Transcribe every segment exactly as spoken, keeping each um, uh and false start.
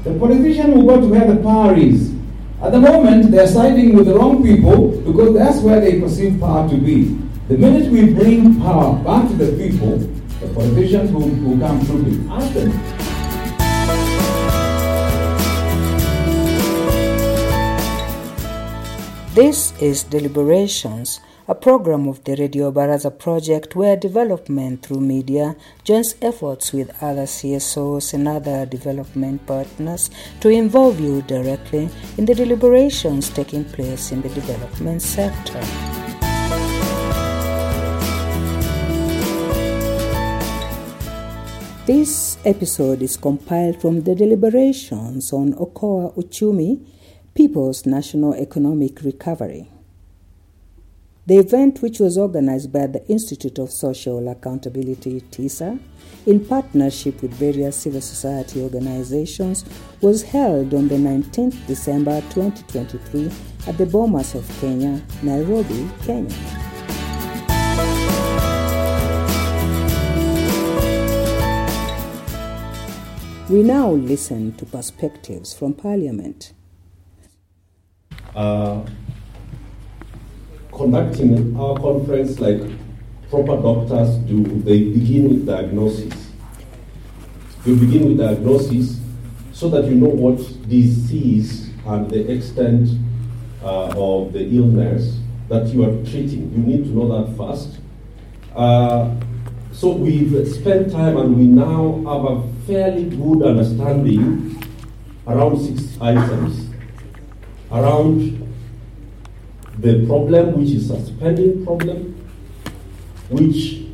The politician will go to where the power is. At the moment, they're siding with the wrong people because that's where they perceive power to be. The minute we bring power back to the people, the politicians will, will come through. Ask them. This is Deliberations, a program of the Radio Baraza project where development through media joins efforts with other C S Os and other development partners to involve you directly in the deliberations taking place in the development sector. This episode is compiled from the deliberations on Okoa Uchumi, People's National Economic Recovery. The event, which was organized by the Institute of Social Accountability, TISA, in partnership with various civil society organizations, was held on the nineteenth of December twenty twenty-three at the Bomas of Kenya, Nairobi, Kenya. We now listen to perspectives from Parliament. Uh, conducting our conference like proper doctors do, they begin with diagnosis. You begin with diagnosis so that you know what disease and the extent uh, of the illness that you are treating. You need to know that first. Uh, so we've spent time and we now have a fairly good understanding around six items. Around the problem, which is a spending problem, which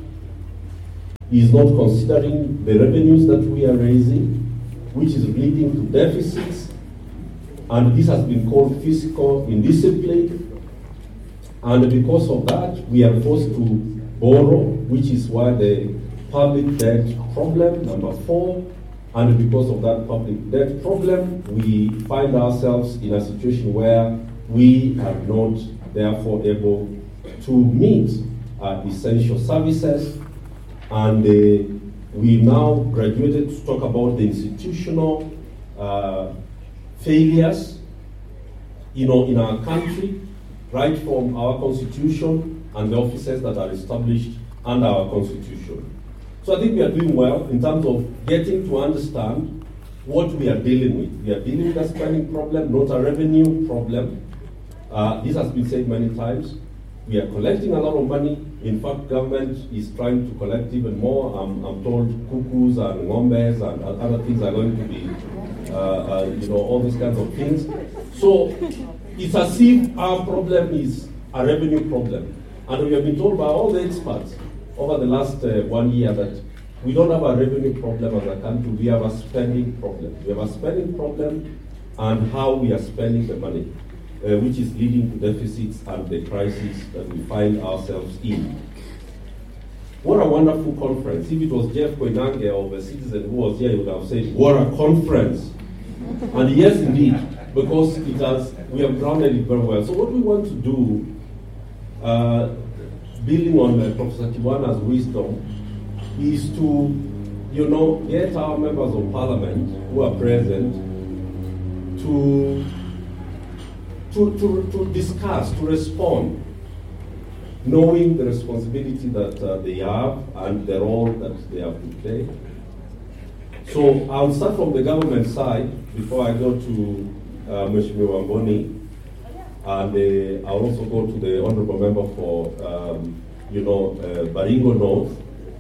is not considering the revenues that we are raising, which is leading to deficits, and this has been called fiscal indiscipline, and because of that, we are forced to borrow, which is why the public debt problem, number four. And because of that public debt problem, we find ourselves in a situation where we are not therefore able to meet uh, essential services. And uh, we now graduated to talk about the institutional uh, failures, you know, in our country, right from our constitution and the offices that are established under our constitution. So I think we are doing well in terms of getting to understand what we are dealing with. We are dealing with a spending problem, not a revenue problem. Uh, this has been said many times. We are collecting a lot of money. In fact, government is trying to collect even more. I'm, I'm told cuckoos and ngombes and other things are going to be, uh, uh, you know, all these kinds of things. So it's as if our problem is a revenue problem. And we have been told by all the experts over the last uh, one year that we don't have a revenue problem as a country, we have a spending problem. We have a spending problem and how we are spending the money, uh, which is leading to deficits and the crisis that we find ourselves in. What a wonderful conference. If it was Jeff Koinange or the citizen who was here, he would have said, what a conference. And yes, indeed, because it has, we have grounded it very well. So what we want to do, uh, building on uh, Professor Kiwana's wisdom, is to, you know, get our members of parliament who are present to, to, to, to discuss, to respond, knowing the responsibility that uh, they have and the role that they have to play. So I'll start from the government side before I go to uh, Mheshimiwa Wamboni. And uh, I'll also go to the honorable member for, um, you know, uh, Baringo North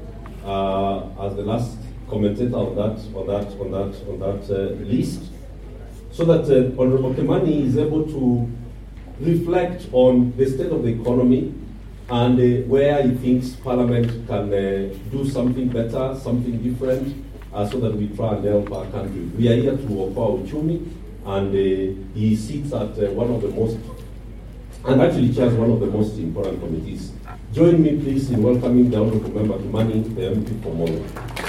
uh, as the last commentator on that, on that, on that, on that uh, list, so that uh, Honorable Kimani is able to reflect on the state of the economy and uh, where he thinks Parliament can uh, do something better, something different, uh, so that we try and help our country. We are here to Okoa Uchumi, and uh, he sits at uh, one of the most, and actually chairs one of the most important committees. Join me, please, in welcoming the Honorable Member Kimani, the M P for Molo.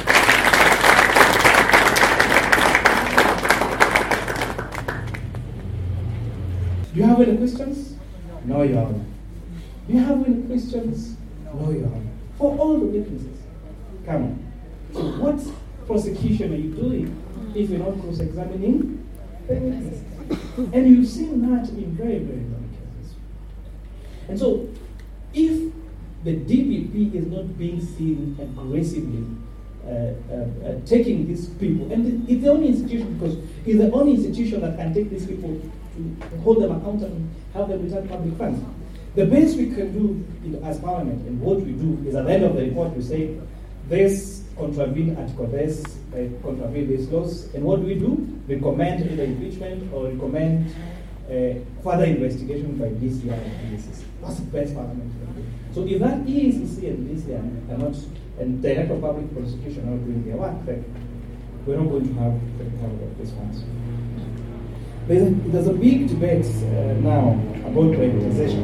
Do you have any questions? No, Your Honor. Do you have any questions? No, Your Honor. For all the witnesses, come on. So what prosecution are you doing? if we're not cross-examining the witnesses. And you've seen that in very, very many cases. And so, if the D P P is not being seen aggressively uh, uh, uh, taking these people, and it's the only institution, because it's the only institution that can take these people to hold them accountable and have them return public funds. The best we can do in, as Parliament, and what we do is at the end of the report we say, this contravene Article this, uh, contravene these laws, and what do we do? Recommend either impeachment or recommend uh, further investigation by D C I and D C C. That's the best Parliament can do. So if that E A C C and D C I are not, and Director of Public Prosecution are not doing their work, then we're not going to have the recovery of these funds. There's a, there's a big debate uh, now about privatization,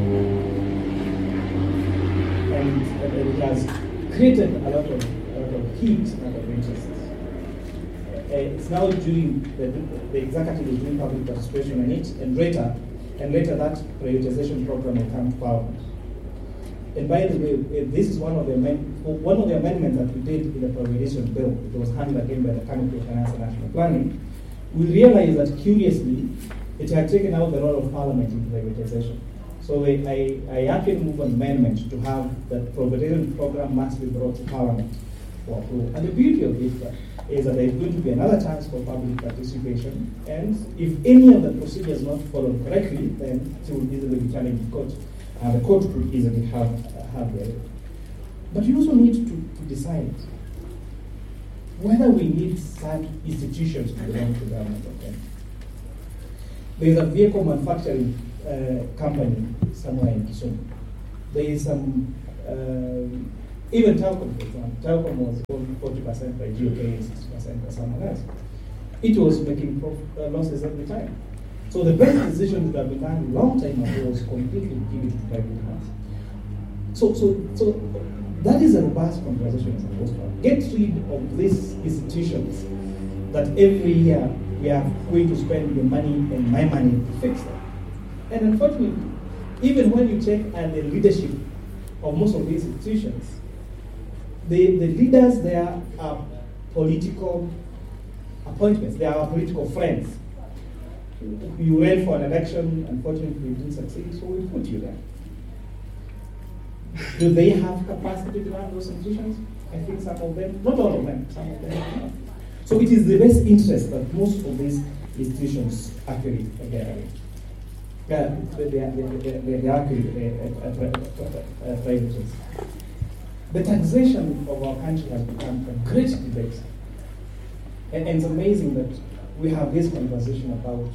and, and it has created a lot of, a lot of heat and a lot of interest. Uh, it's now doing, the, the executive is doing public participation on it, and later, and later that privatization program will come forward. And by the way, this is one of the amend- one of the amendments that we did in the privatization bill. It was handled again by the Committee of Finance and National Planning. We realized that, curiously, it had taken out the role of Parliament in privatization. So I, I, I actually moved an amendment to have the privatization program must be brought to Parliament for approval. And the beauty of it is that there is going to be another chance for public participation, and if any of the procedures not followed correctly, then it will easily be challenged in court. Uh, the court could easily have, uh, have the error. But you also need to, to decide whether we need such institutions to belong to government. Okay? There is a vehicle manufacturing uh, company somewhere in Kisumu. There is some, uh, even Telkom, for example. Telkom was owned forty percent by G O K and sixty percent by someone else. It was making prof- uh, losses every time. So the best decision that have been done a long time ago was completely give it to private hands. So, so, so that is a robust conversation supposed to have. Get rid of these institutions that every year we are going to spend your money and my money to fix them. And unfortunately, even when you check at the leadership of most of these institutions, the, the leaders there are political appointments. They are our political friends. You ran for an election, unfortunately you didn't succeed, so we put you there. Do they have capacity to run those institutions? I think some of them, not all of them, some of them have. So it is the best interest that most of these institutions actually get. Yeah, they, they, they, they, they actually uh, uh, uh, privatized. The taxation of our country has become a great debate. And, and it's amazing that we have this conversation about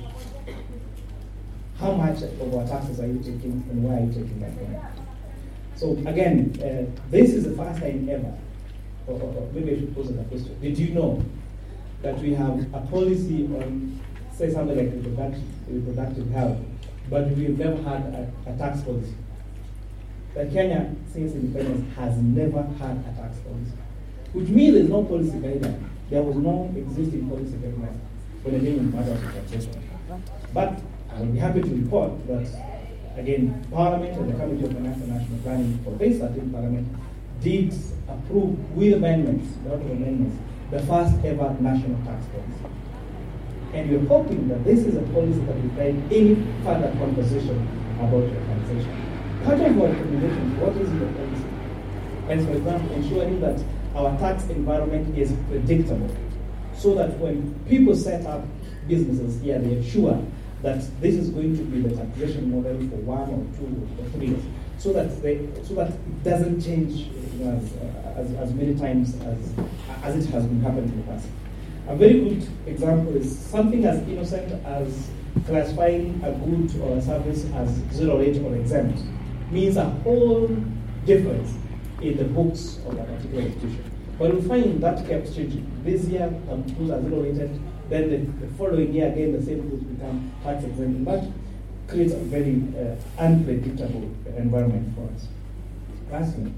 how much of our taxes are you taking and why are you taking that money. So again, uh, this is the first time ever, or, or, or maybe I should pose a question. Did you know that we have a policy on, say something like reproductive, reproductive health, but we've never had a, a tax policy? That Kenya, since independence, has never had a tax policy, which means there's no policy guideline. There was no existing policy guideline when it came in matters of taxation. But I'll be happy to report that, again, Parliament and the Committee of Finance and National Planning for this thirteenth Parliament did approve with amendments, a lot of amendments, the first ever national tax policy. And we're hoping that this is a policy that will guide any further conversation about your taxation. Part of our recommendation, what is the policy? And for example, ensuring that our tax environment is predictable, so that when people set up businesses here, they are sure that this is going to be the taxation model for one or two or three years, so that they, so that it doesn't change, you know, as, as, as many times as, as it has been happening in the past. A very good example is something as innocent as classifying a good or a service as zero rate or exempt means a whole difference in the books of a particular institution. But we find that kept changing. This year, um, schools are zero rated. Then the, the following year, again, the same goods become tax exempt. That creates a very uh, unpredictable environment for us. Lastly,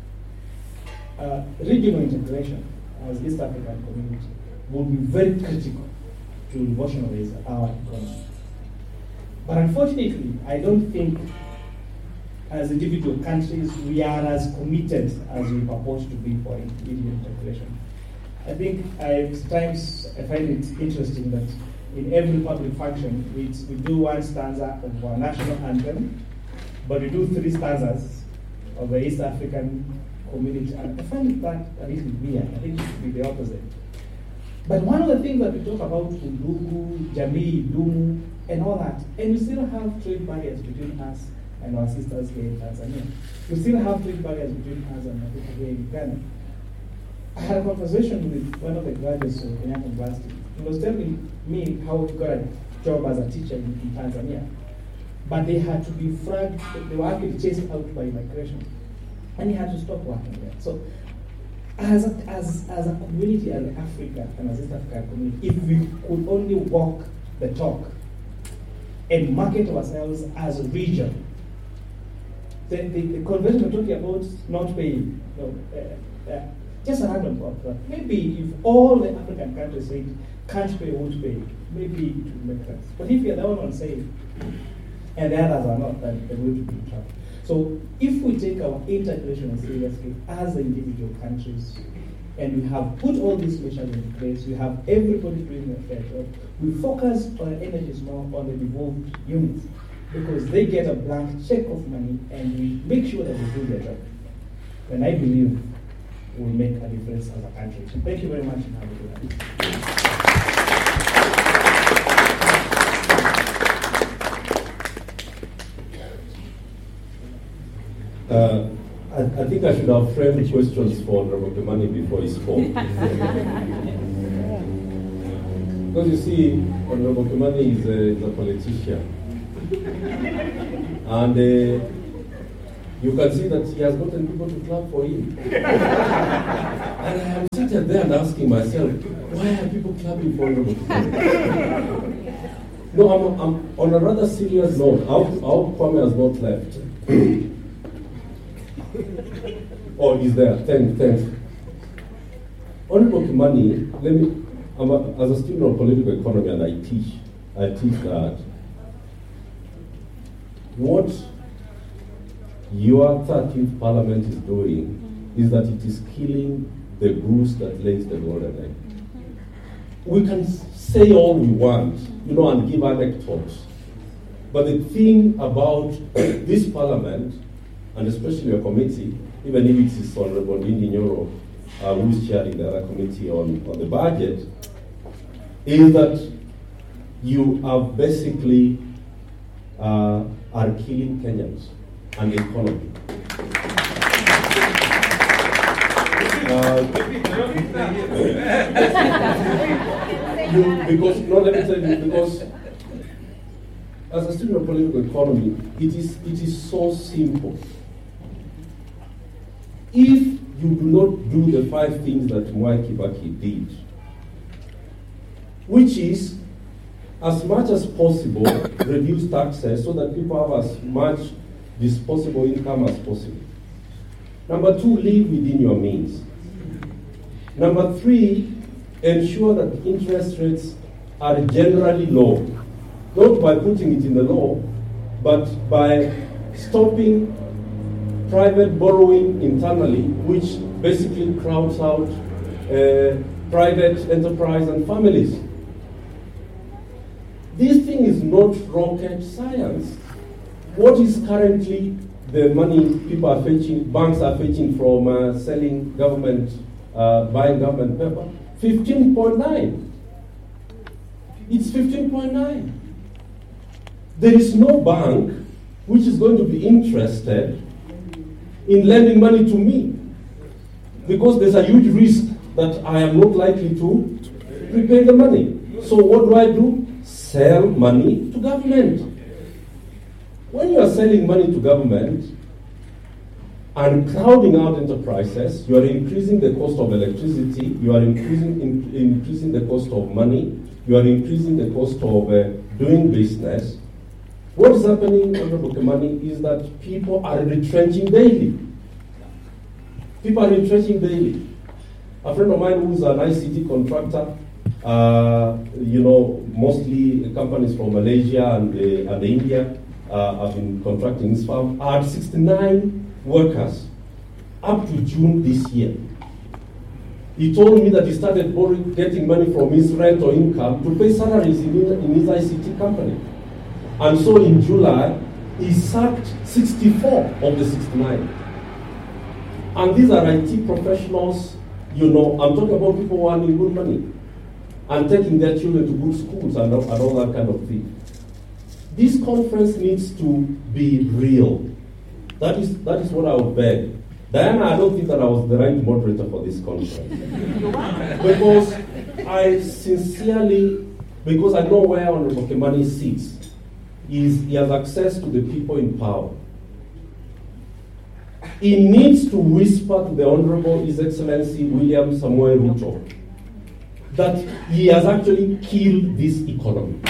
uh, regional integration as East African community will be very critical to revolutionise our economy. But unfortunately, I don't think as individual countries we are as committed as we purport to be for regional integration. I think I, sometimes I find it interesting that in every public function, we, we do one stanza of our national anthem, but we do three stanzas of the East African community. And I find that a little weird. I think it should be the opposite. But one of the things that we talk about, Undugu, Jamii, Dumu, and all that, and we still have trade barriers between us and our sisters here in Tanzania. We still have trade barriers between us and our people here in Uganda. I had a conversation with one of the graduates of Kenyatta University. He was telling me how he got a job as a teacher in, in Tanzania. But they had to be fragged, they were actually chased out by migration. And he had to stop working there. So as a, as, as a community, as Africa and as East Africa community, if we could only walk the talk and market ourselves as a region, the, the, the convention we're talking about not paying, you know, uh, uh, just a random thought, but maybe if all the African countries say can't pay, won't pay, maybe it would make sense. But if you're the only one saying, and the others are not, then they're going to be in trouble. So if we take our integration seriously as individual countries, and we have put all these measures in place, we have everybody doing their job, we focus our energies more on the devolved units, because they get a blank check of money, and we make sure that they do their job. And I believe will make a difference as a country. So thank you very much and have a good night. Uh, I, I think I should have framed questions for Honorable Kimani before he spoke. Because you see, Honorable Kimani is a, is a politician. And uh, you can see that he has gotten people to clap for him. And I am sitting there and asking myself, why are people clapping for Honorable Kimani? No, I'm, I'm on a rather serious note. Our, our Kwame has not left. Oh, he's there. Thanks, thanks. Honorable Kimani, let me, I'm a, as a student of political economy and I teach, I teach that what your thirteenth parliament is doing is that it is killing the goose that lays the golden egg. We can say all we want, you know, and give anecdotes. But the thing about this parliament, and especially your committee, even if it is Honorable Ndindi Nyoro, uh, who is chairing the other committee on, on the budget, is that you are basically uh, are killing Kenyans and the economy. Uh, you, because, no, let me tell you, because as a student of political economy, it is, it is so simple. If you do not do the five things that Mwai Kibaki did, which is, as much as possible, reduce taxes so that people have as much disposable income as possible. Number two, live within your means. Number three, ensure that interest rates are generally low, not by putting it in the law, but by stopping private borrowing internally, which basically crowds out uh, private enterprise and families. This thing is not rocket science. What is currently the money people are fetching, banks are fetching from uh, selling government, uh, buying government paper? fifteen point nine. It's fifteen point nine. There is no bank which is going to be interested in lending money to me, because there's a huge risk that I am not likely to repay the money. So what do I do? Sell money to government. When you are selling money to government and crowding out enterprises, you are increasing the cost of electricity, you are increasing, in, increasing the cost of money, you are increasing the cost of uh, doing business. What is happening, Honorable Kimani, is that people are retrenching daily. People are retrenching daily. A friend of mine who's an I C T contractor, uh, you know, mostly companies from Malaysia and, uh, and India uh, have been contracting his farm, had sixty-nine workers up to June this year. He told me that he started borrowing, getting money from his rent or income to pay salaries in, in his I C T company. And so in July, he sacked sixty-four of the sixty-nine. And these are I T professionals, you know, I'm talking about people who are earning good money and taking their children to good schools and, and all that kind of thing. This conference needs to be real. That is, that is what I would beg. Diana, I don't think that I was the right moderator for this conference. Because I sincerely, because I know where Honorable Kimani sits, is he has access to the people in power. He needs to whisper to the Honorable His Excellency William Samoei Ruto that he has actually killed this economy.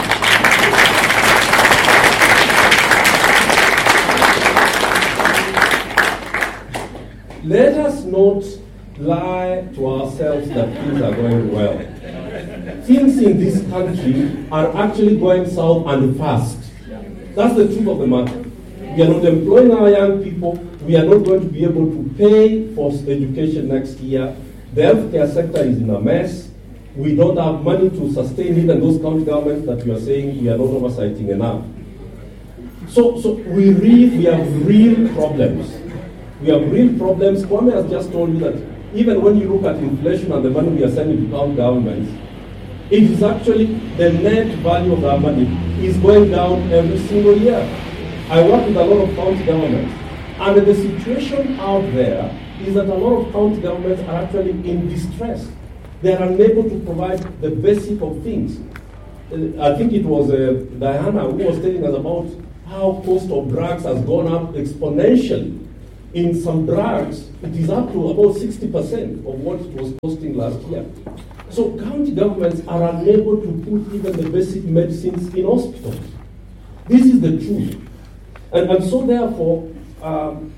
Let us not lie to ourselves that things are going well. Things in this country are actually going south and fast. That's the truth of the matter. We are not employing our young people. We are not going to be able to pay for education next year. The healthcare sector is in a mess. We don't have money to sustain even those county governments that we are saying we are not oversighting enough. So, so we, really, we have real problems. We have real problems. Kwame has just told you that even when you look at inflation and the money we are sending to county governments, it is actually the net value of that money is going down every single year. I work with a lot of county governments, and the situation out there is that a lot of county governments are actually in distress. They are unable to provide the basic of things. Uh, I think it was uh, Diana who was telling us about how cost of drugs has gone up exponentially. In some drugs, it is up to about sixty percent of what it was costing last year. So county governments are unable to put even the basic medicines in hospitals. This is the truth. And, and so therefore, um,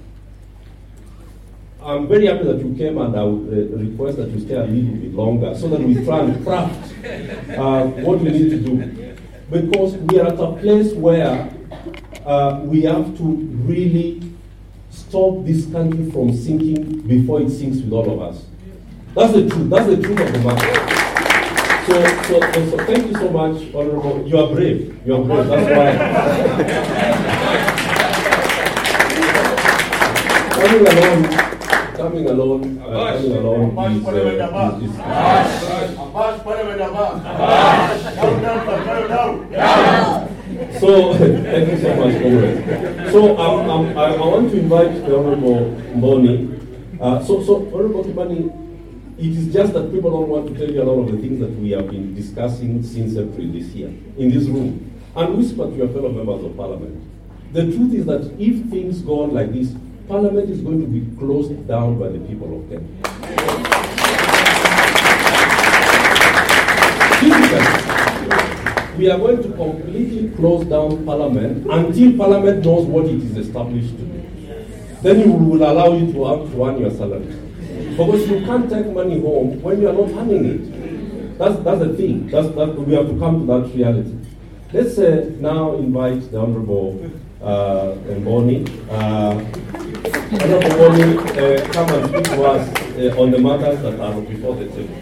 I'm very happy that you came, and I would uh, request that you stay a little bit longer so that we try and craft uh, what we need to do. Because we are at a place where uh, we have to really stop this country from sinking before it sinks with all of us. That's the truth. That's the truth of the matter. So, so, so thank you so much, Honorable. You are brave. You are brave. That's why. coming along, coming along, uh, coming along is, uh, is, is So, thank you so much, Comrade. So, um, um, I, I want to invite the Honorable Mboni. Uh, so, so, Honorable Kimani, it is just that people don't want to tell you a lot of the things that we have been discussing since April this year, in this room, and whisper to your fellow members of Parliament. The truth is that if things go on like this, Parliament is going to be closed down by the people of Kenya. Physically, we are going to completely close down Parliament until Parliament knows what it is established to do. Then we will allow you to, have to earn your salary. Because you can't take money home when you are not earning it. That's, that's the thing. That's, that, we have to come to that reality. Let's uh, now invite the Honorable uh, Mboni. Uh, Honorable Mboni, uh, come and speak to us uh, on the matters that are before the table.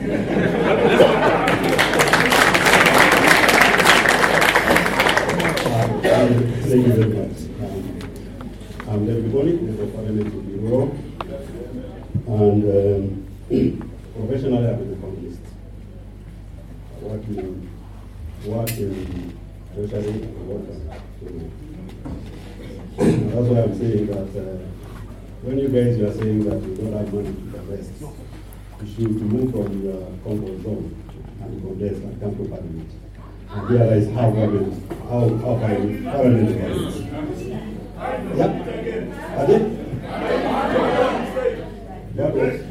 Thank you very much. Um, I'm David Mboni, member of Parliament of the Bureau, and um, professionally I'm an economist. I work in, work in treasury and work in, that's why I'm saying that uh, when you guys are saying that you don't have money to invest, you should move from your comfort zone and progress and come to Parliament and realize how government, how how Parliament operates. Yeah, are they? Yeah,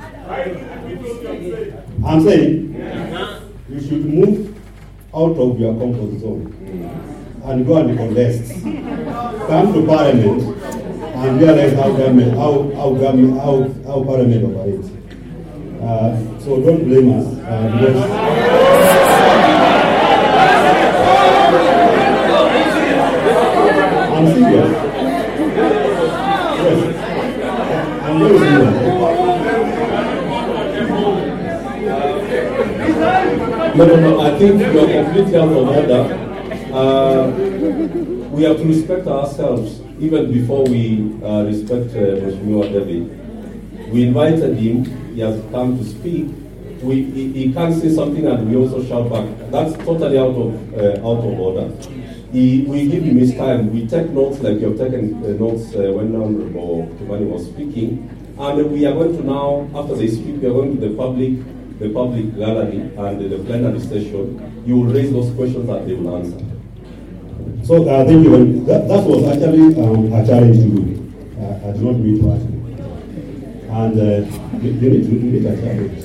I'm saying you should move out of your comfort zone and go and contest. Come to Parliament and realize how government, how how government, how how Parliament operates. Uh, so don't blame us. Uh, because I'm serious. Yes, I'm very serious. since you are completely out of order, uh, we have to respect ourselves even before we uh, respect uh, Mheshimiwa David. We invited him, he has come to speak. We, he, he can't say something and we also shout back. That's totally out of uh, out of order. He, we give him his time. We take notes like you have taken uh, notes uh, when Honorable Kimani was speaking. And we are going to now, after they speak, we are going to the public, the public gallery and the plenary session. You will raise those questions that they will answer. So uh, thank you. That, that was actually um, a challenge to do. Uh, I did not mean to ask you. And uh, you, you need to you need a challenge.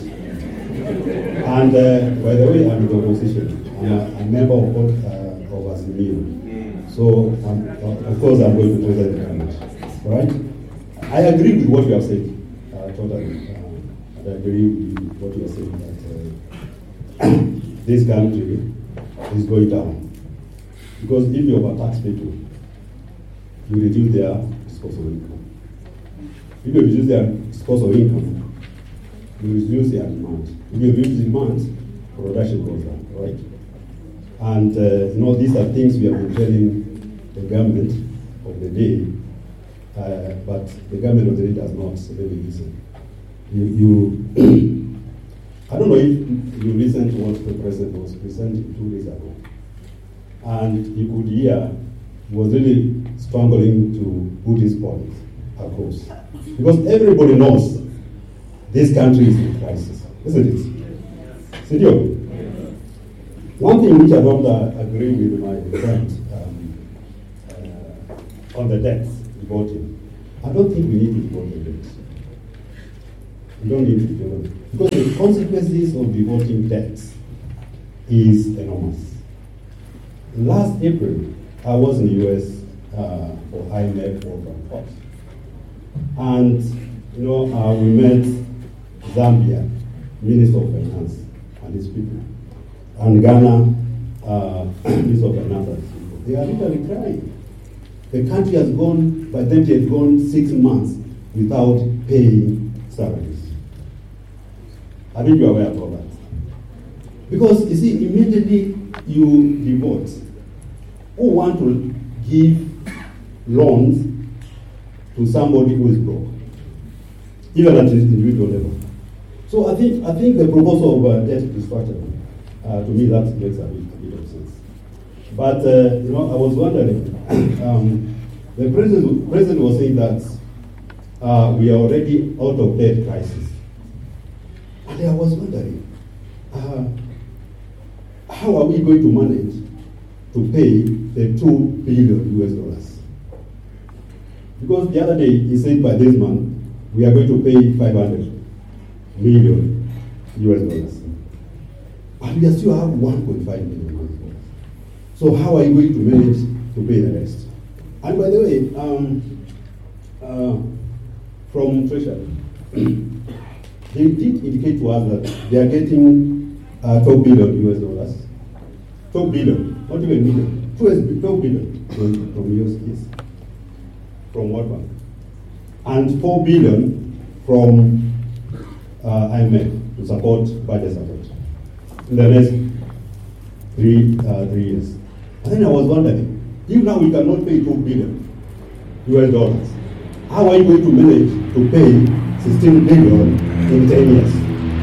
And uh, by the way, I'm in the opposition. I'm a, a member of both uh, of Azimio. So um, of course I'm going to present the challenge. All right? I agree with what you have said. Uh, totally. Uh, and I agree with what you are saying that uh, this country is going down. Because if you overtax people, you reduce their disposable income. If you reduce their disposable income, you reduce their demand. If you reduce demand, production goes down, right? And uh, you know, these are things we have been telling the government of the day, uh, but the government of the day does not really listen. You, you I don't know if you listened to what the president was presenting two days ago. And you could hear he was really struggling to put his point across. Because everybody knows this country is in crisis, isn't it? Sidio? One thing which I don't uh, agree with my friend um, uh, on the debt voting, I don't think we need to vote the debt. We don't need to vote it. Because the consequences of devoting debts is enormous. Last April, I was in the U S uh, for I M F World Bank. And, you know, uh, we met Zambia, Minister of Finance, and his people. And Ghana, uh, Minister of Finance and his people. They are literally crying. The country has gone, by then it had gone six months without paying salaries. I think you are aware of all that. Because, you see, immediately you devote, who want to give loans to somebody who is broke, even at the individual level. So I think I think the proposal of uh, debt restructuring, uh, to me, that makes a bit, a bit of sense. But uh, you know, I was wondering, um, the president president was saying that uh, we are already out of debt crisis, and I was wondering, uh, how are we going to manage to pay the two billion U S dollars? Because the other day he said by this month we are going to pay five hundred million U S dollars, and we still have one point five million U S dollars. So how are you going to manage to pay the rest? And by the way, um, uh, from Treasury, they did indicate to us that they are getting uh, twelve billion U S dollars. twelve billion, not even million. twelve billion from, from U S, yes, from World Bank. And four billion from uh, I M F to support budget support in the next three, uh, three years. And then I was wondering, if now we cannot pay two billion U S dollars, how are you going to manage to pay sixteen billion in ten years?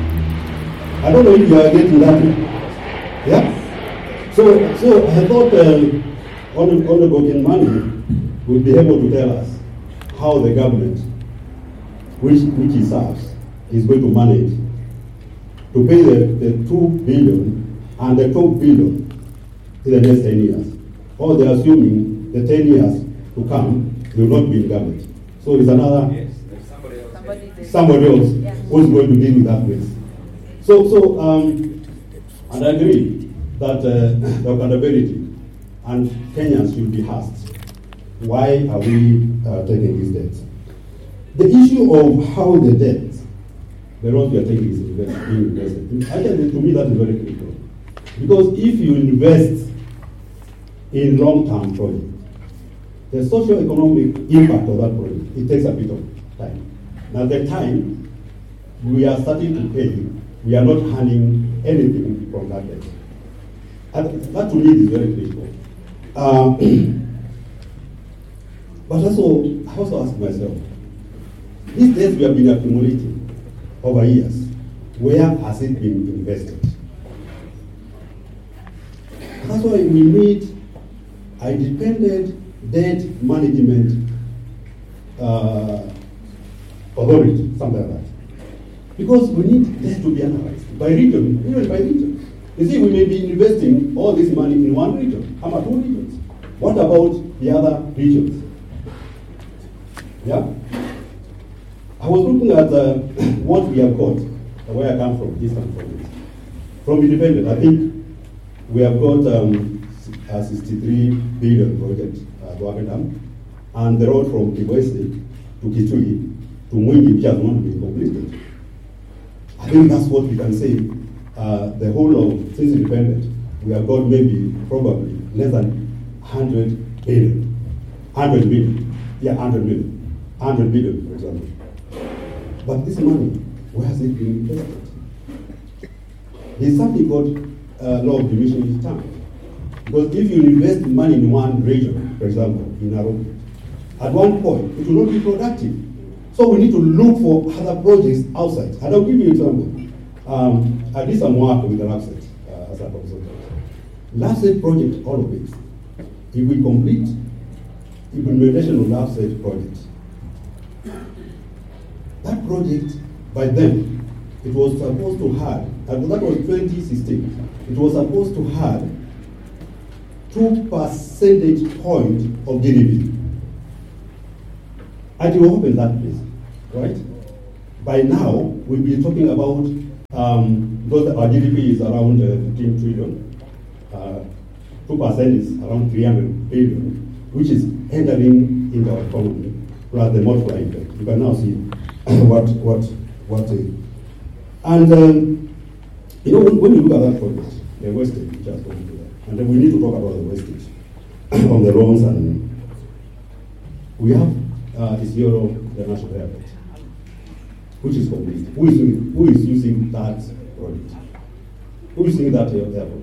I don't know if you are getting that. Yeah? So, so I thought uh, Honorable Kimani would be able to tell us how the government, which, which he serves, is going to manage to pay the, the two billion and the twelve billion in the next ten years. Or they're assuming the ten years to come, they will not be in government. So it's another, yes, somebody else, somebody, somebody else yeah. who's going to deal with that waste. So, so um, and I agree that uh, the accountability and Kenyans should be asked, why are we uh, taking these debts? The issue of how the debt, the loans we are taking is invest, being invested. Actually, to me, that is very critical. Because if you invest in long-term projects, the socio-economic impact of that project, it takes a bit of time. Now, the time we are starting to pay, we are not earning anything from that debt. And that to me is very critical. Uh, but also, I also ask myself, these debts we have been accumulating over years, where has it been invested? That's why we need a independent debt management uh, authority, something like that. Because we need debt to be analyzed by region, even by region. You see, we may be investing all this money in one region, or two regions. What about the other regions? Yeah? I was looking at uh, what we have got, where I come from, Eastern Province. From Independent, I think we have got um, a sixty-three billion project, uh, Dam, and the road from Kibwezi to Kitui to Mwingi, which has not been completed. I think that's what we can say. Uh, the whole of since Independent, we have got maybe, probably, less than one hundred billion. one hundred billion. Yeah, one hundred million. one hundred billion, for example. But this money, where has it been invested? There's something called uh, law of diminishing return. Because if you invest money in one region, for example, in Nairobi, at one point, it will not be productive. So we need to look for other projects outside. And I'll give you an example. Um, I did some work with the LAPSSET uh, as a consultant. LAPSSET project, all of it, if we complete implementation of LAPSSET project, that project, by then, it was supposed to have, and that was twenty sixteen, it was supposed to have two percentage point of G D P. And you open that place, right? By now, we'll be talking about, um, because our G D P is around uh, fifteen trillion, uh, two percent is around three hundred billion, which is entering into our economy, plus the multiplier effect. You can now see what, what, what, uh, and um, you know, when, when you look at that project, the wastage, which has gone through that, and then we need to talk about the wastage on the loans, and we have uh, Isiolo, the national airport, which is complete. Who is doing, who is using that project? Who is using that airport?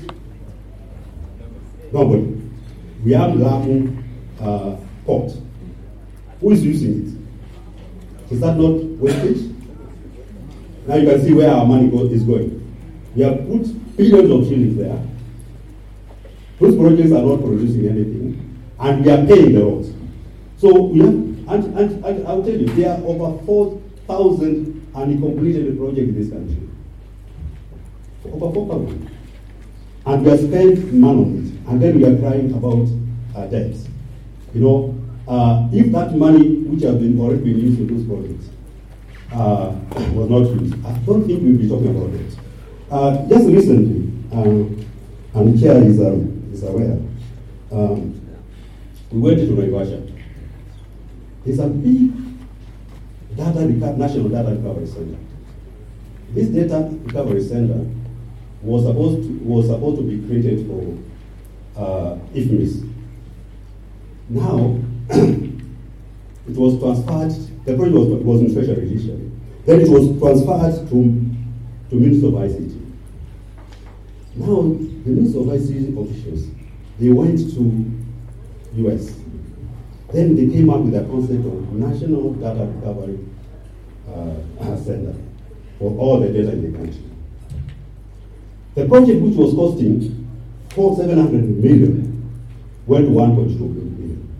Nobody. We have Lamu uh, port. Who is using it? Is that not wastage? Now you can see where our money go, is going. We have put billions of shillings there. Those projects are not producing anything, and we are paying the roads. So we have, and, and, and I'll tell you, there are over four thousand uncompleted projects in this country. Over four thousand. And we have spent money on it, and then we are crying about uh, debts. You know, uh, if that money which has been already been used for those projects uh, was not used, I don't think we'll be talking about it. Uh, just recently, um, and the chair is, um, is aware, um, we went to Naivasha. There's a big data reca- national data recovery center. This data recovery center was supposed to, was supposed to be created for uh, I F M I S. Now, it was transferred, the project was, was in Treasury initially. Then it was transferred to, to Ministry of I C T. Now, the Ministry of I C T officials, they went to U S. Then they came up with a concept of National Data Recovery uh, Center for all the data in the country. The project, which was costing four seven hundred million, went to one point two billion.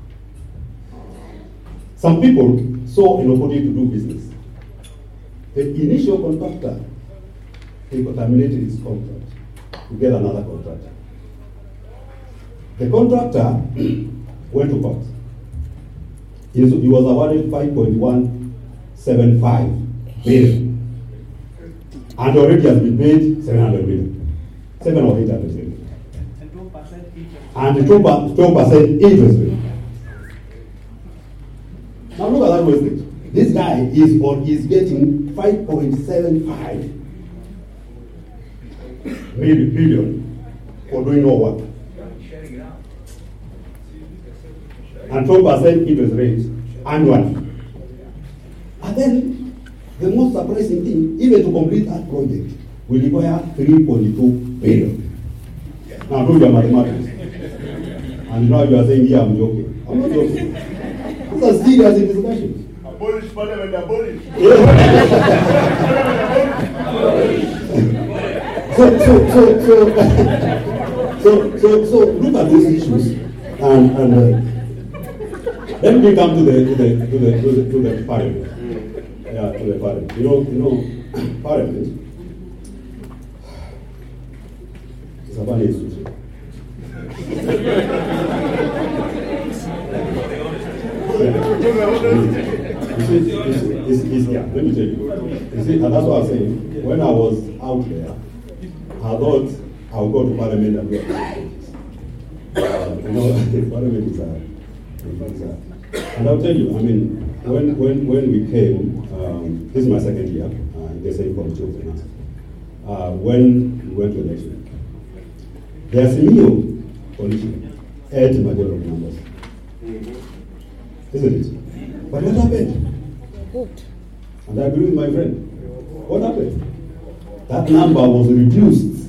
Some people saw an opportunity to do business. The initial contractor, they terminated his contract to get another contractor. The contractor went to court. He was awarded five point one seven five billion, and already has been paid seven hundred million, seven or eight hundred million, and twelve percent interest rate. Now look at that wastage. This guy is or is getting five point seven five billion for doing no work, and twelve percent interest rate annually. And then the most surprising thing, even to complete that project, will require three point two billion. Now, I know you are mathematics. And now you are saying, yeah, I'm joking. I'm not joking. These are serious discussions. Abolish parliament, abolish. so, so, so, so, so, so, so, look at these issues, and and uh, then we come to the to the to the to the, to the parliament. Yeah, to the parliament. You know, you know, parliament is a funny institution. You see, it's, it's, it's, yeah, let me tell you. You see, and that's what I'm saying. When I was out there, I thought I would go to Parliament and do a uh, you know, Parliament is a, is a, and I'll tell you, I mean, when when when we came, um, this is my second year uh, in the same committee of finance. Uh, when we went to election, there's a new coalition, eight majority numbers, isn't it? But what happened? And I agree with my friend. What happened? That number was reduced.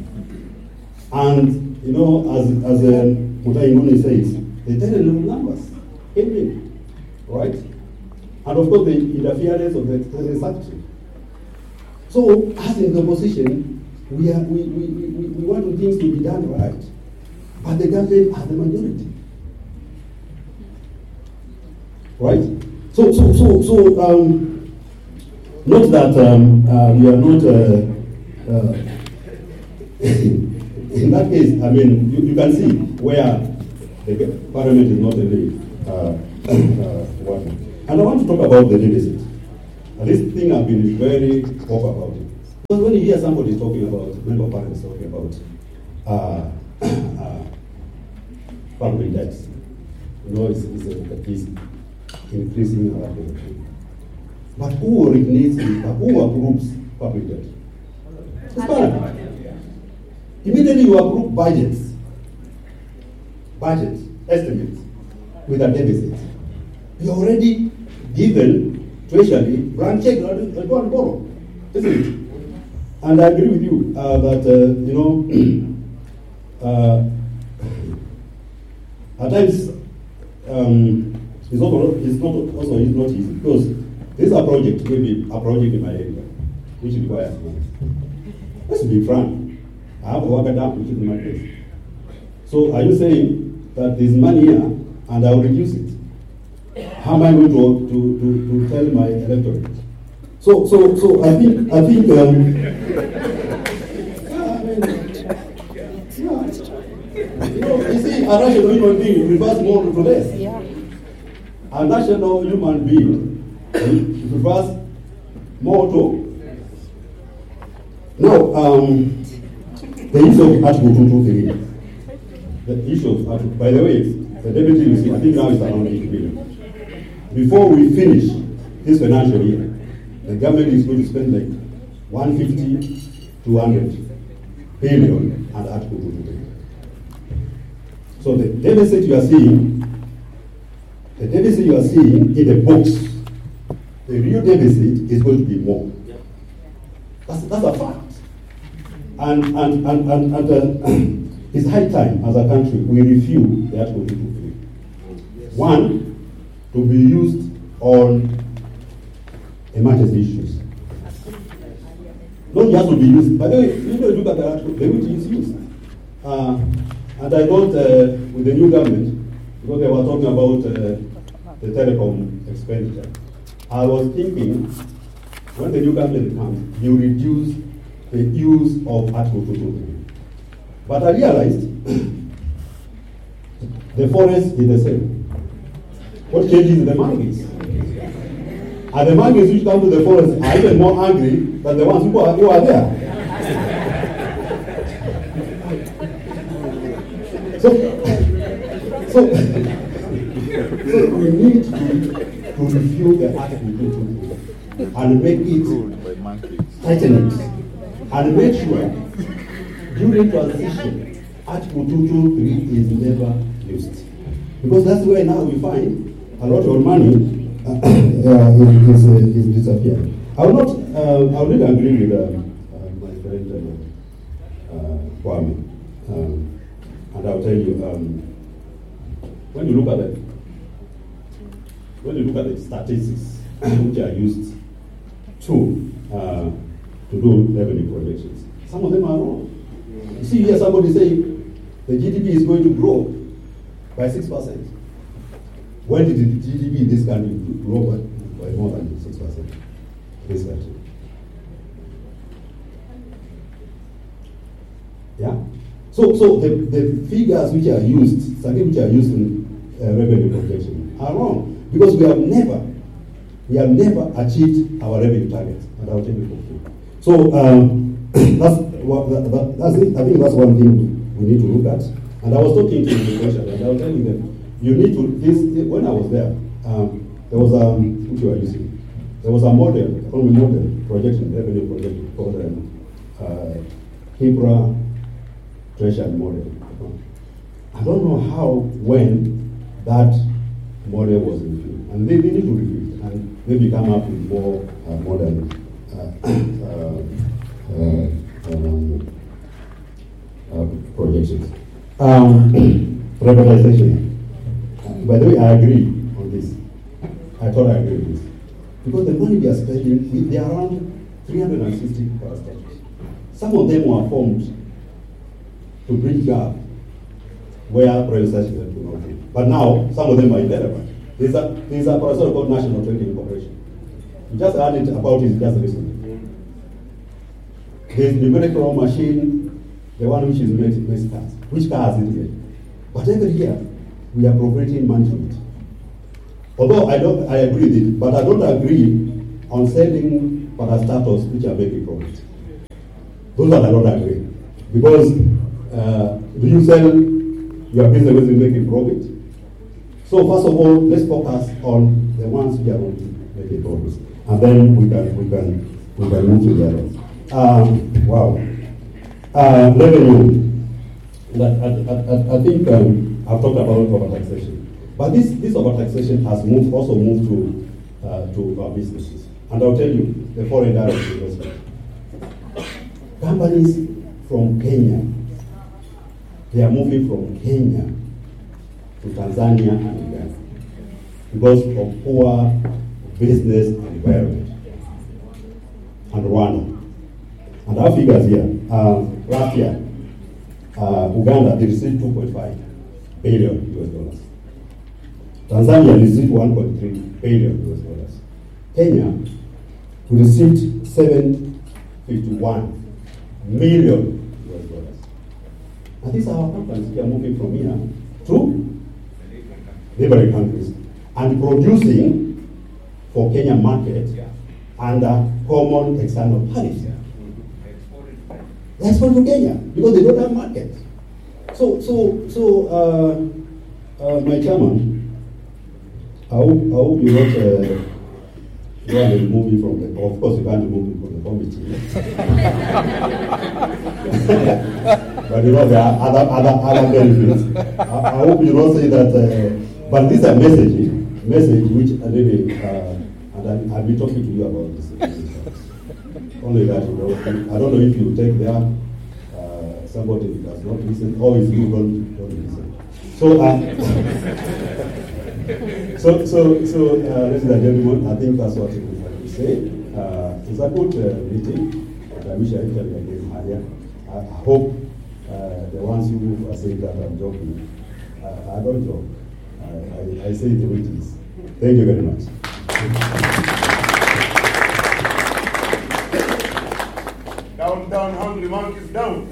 And, you know, as as um, Mutai Nguni says, the ten eleven numbers came in, right? And of course, the interference of the Treasury Secretary. So, as in the opposition, we, are, we, we, we, we want things to be done right, but the government has the majority. Right? So, so, so, so, um, not that um, uh, we are not, uh, uh, in that case, I mean, you, you can see where the parliament is not really uh, uh, working. And I want to talk about the deficit. And this thing I've been very vocal about it. Because when you hear somebody talking about, member of parliament talking about uh, uh, public debts, you know, it's, it's, a, it's increasing our debt. But who originates it? Who approves public debt? It's parliament. Immediately you approve budgets, budgets, estimates with a deficit. You already given Treasury blank check and go and borrow, isn't it? And I agree with you uh, that uh, you know uh, at times um, it's not it's not also it's not easy because this is a project, maybe a project in my area, which requires money. Let's be frank. I have a worker down which is in my place. So are you saying that there's money here and I will reduce it? How am I going to, to, to, to tell my electorate? So so so I think I think um, yeah, I mean, yeah. You know, you see, a rational human being refers more to less. Yeah. A national human being refers more to. Now, um, the issue of Article two twenty-three. The issue of Article, by the way, the deputy, you see, I think now it's around eight billion. Before we finish this financial year, the government is going to spend like one hundred fifty to two hundred billion on Article two twenty-three. So the deficit you are seeing, the deficit you are seeing in the books, the real deficit is going to be more. That's, that's a fact. And, and, and, and, and uh, it's high time as a country we review the Article two twenty-three. One, to be used on emergency issues. Not just to be used, by the way, you know, look at the article, the which is used. Uh, and I thought uh, with the new government, because they were talking about uh, the telecom expenditure, I was thinking when the new government comes, you reduce the use of Article two twenty-three. But I realized the forest is the same. What changes is the monkeys. And the monkeys which come to the forest are even more angry than the ones who are, who are there. so, so, so we need to, to review the Article two twenty-three and make it, tighten it, and make sure during transition, Article two twenty-three is never used. Because that's where now we find a lot of money uh, uh, is, uh, is disappearing. I will not, uh, I will not agree with uh, uh, my friend uh, uh, Kwame. Um, And I'll tell you, um, when you look at it, when you look at the statistics which are used to uh, to do revenue projections, some of them are wrong. You see here somebody saying the G D P is going to grow by six percent. When did the G D P in this country grow by, by more than six percent? This country. Yeah? So, so the, the figures which are used, something which are used in uh, revenue projection are wrong. Because we have never, we have never achieved our revenue targets. And I'll tell you for So, um, that's, what, that, that, that's it. I think that's one thing we need to look at. And I was talking to the question, and I was telling them, you need to, this, when I was there, um, there was a, which you are using, there was a model, economic model, projection, revenue projection, called um, uh, Hibra Treasury model. I don't know how, when that model was reviewed. And they, they need to review it, and maybe come up with more uh, modern uh, uh, uh, um, uh, projections. Um, privatization. By the way, I agree on this. I thought I agree with this. Because the money we are spending, they are around three hundred sixty parastatals. Some of them were formed to bridge gap where privatization had not been. But now, some of them are irrelevant. There's a, there's a parastatal called National Trading Corporation. You just heard it about it just recently. There's the numerical machine, the one which is made makes cars. Which cars is it? But every year, we are appropriating money to it. Although I don't, I agree with it, but I don't agree on selling parastatals which are making profit. Those are I don't agree. Because uh, do you sell your business which is making profit? So first of all, let's focus on the ones which are not making profits, and then we can we can we can move to the others. Um, wow, uh, revenue. I, I, I think um, I've talked about overtaxation, but this this overtaxation has moved also moved to uh, to our businesses, and I'll tell you the foreign direct investment. Companies from Kenya, they are moving from Kenya to Tanzania and Uganda because of poor business environment. And Rwanda. And our figures here, um, last year, uh, Uganda, they received two point five billion U S dollars. Tanzania received one point three billion U S dollars. Kenya, we received seven hundred fifty-one million U S dollars. And these are our companies. We are moving from here to neighboring countries and producing for Kenyan market under common external tariffs. They export to Kenya because they don't have market. So, so, so, uh, uh, my chairman, I hope, I hope you not uh, go and remove me from the. Of course, you can't remove me from the committee. But you know there are other other other benefits. I, I hope you don't say that. Uh, but this is a message, message which I really, uh, and I, I'll be talking to you about this. Only that, you know, I don't know if you take there, uh, somebody does not listen, or if you don't, don't listen. So, uh, so, so, so, uh, ladies and gentlemen, I think that's what we have to say. Uh, it's a good uh, meeting, and I wish I could have been higher. I, I hope uh, the ones who are saying that I'm joking, uh, I don't joke. I, I, I say the way it is. Thank you very much. Down, down, hungry monkeys, down.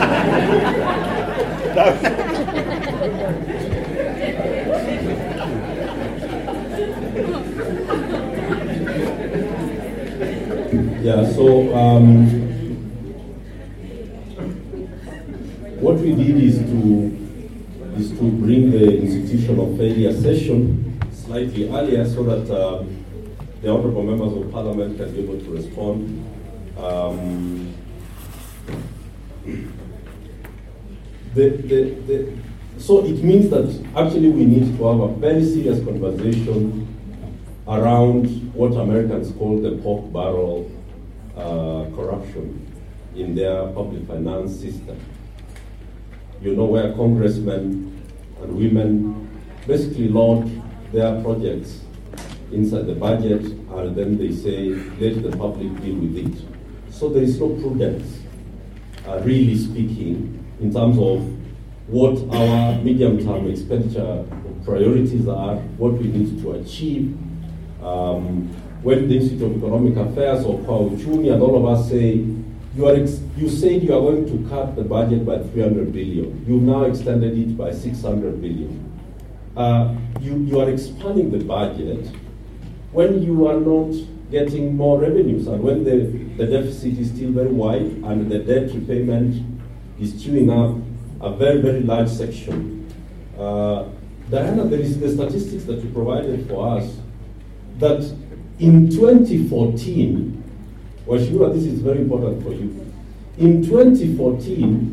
Yeah, so um, what we did is to is to bring the institution of failure session slightly earlier so that uh, the honorable members of parliament can be able to respond. Um, the, the, the, so it means that actually we need to have a very serious conversation around what Americans call the pork barrel uh, corruption in their public finance system. you know, where congressmen and women basically launch their projects inside the budget, and then they say, let the public deal with it. So there is no prudence, uh, really speaking, in terms of what our medium-term expenditure priorities are, what we need to achieve. Um, when the Institute of Economic Affairs or Okoa Uchumi and all of us say, you, are ex- you said you are going to cut the budget by three hundred billion. You've now extended it by six hundred billion. Uh, you, you are expanding the budget when you are not getting more revenues, and when the, the deficit is still very wide and the debt repayment is chewing up a very, very large section. Uh, Diana, there is the statistics that you provided for us that in twenty fourteen, well, Shirua, this is very important for you. In twenty fourteen,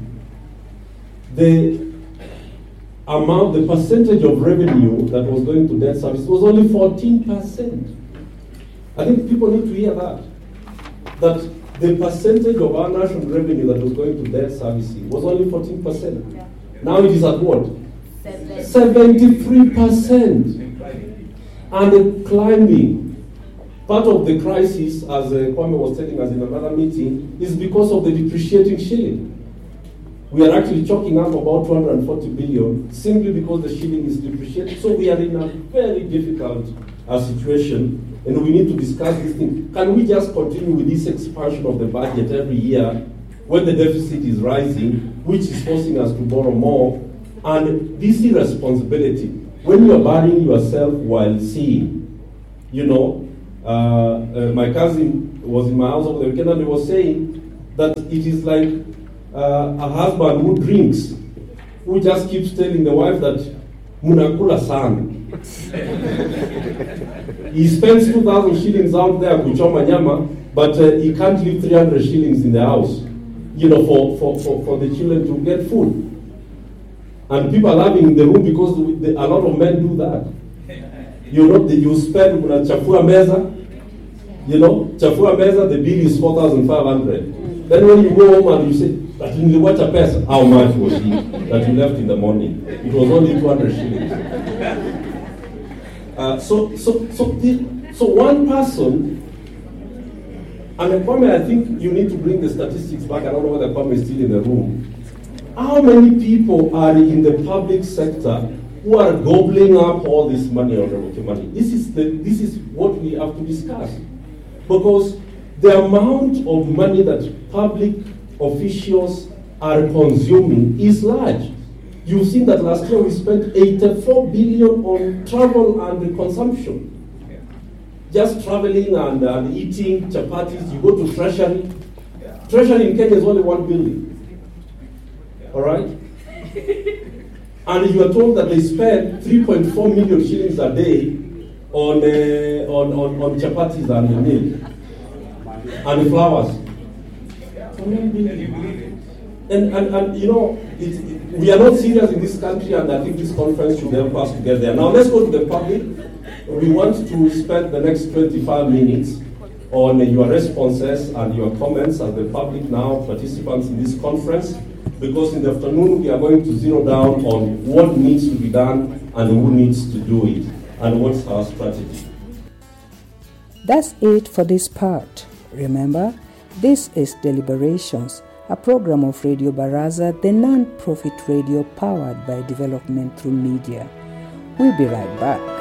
the amount, the percentage of revenue that was going to debt service was only fourteen percent. I think people need to hear that. That the percentage of our national revenue that was going to debt servicing was only fourteen percent. Yeah. Now it is at what? seventy-three percent. And climbing. Part of the crisis, as uh, Kwame was telling us in another meeting, is because of the depreciating shilling. We are actually chalking up about two hundred forty billion simply because the shilling is depreciated. So we are in a very difficult uh, situation, and we need to discuss this thing. Can we just continue with this expansion of the budget every year when the deficit is rising, which is forcing us to borrow more? And this irresponsibility, when you are burying yourself while seeing, you know, uh, uh, my cousin was in my house over the weekend and he was saying that it is like uh, a husband who drinks, who just keeps telling the wife that munakula sana. He spends two thousand shillings out there kuchoma nyama, but uh, he can't leave three hundred shillings in the house, you know, for, for, for, for the children to get food. And people are having in the room because the, a lot of men do that. You know, the, you spend una chafua meza, you know, chafua meza, the bill is four thousand five hundred. Then when you go home and you say, but in the water person, how much was it that you left in the morning? It was only two hundred shillings. Uh, so, so, so, the, so one person, and Kwame, I think you need to bring the statistics back. I don't know whether Kwame is still in the room. How many people are in the public sector who are gobbling up all this money or the money? This is the, this is what we have to discuss, because the amount of money that public officials are consuming is large. You've seen that last year we spent eighty-four billion on travel and consumption. Just traveling and, and eating chapatis. You go to Treasury. Treasury in Kenya is only one building. All right? And you are told that they spend three point four million shillings a day on, uh, on, on, on chapatis and milk and flowers. And, and, and you know, it, it, we are not serious in this country, and I think this conference should help us to get there. Now let's go to the public. We want to spend the next twenty-five minutes on uh, your responses and your comments as the public now, participants in this conference, because in the afternoon we are going to zero down on what needs to be done and who needs to do it, and what's our strategy. That's it for this part. Remember, this is Deliberations, a program of Radio Baraza, the non-profit radio powered by development through media. We'll be right back.